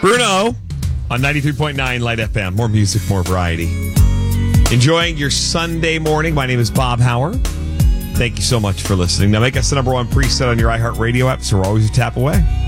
Bruno on 93.9 Light FM. More music, more variety. Enjoying your Sunday morning. My name is Bob Howard. Thank you so much for listening. Now make us the number one preset on your iHeartRadio app, so we're always a tap away.